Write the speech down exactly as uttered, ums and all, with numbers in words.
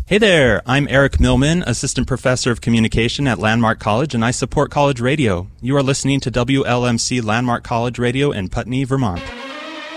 Hey there, I'm Eric Millman, Assistant Professor of Communication at Landmark College, and I support college radio. You are listening to W L M C Landmark College Radio in Putney, Vermont.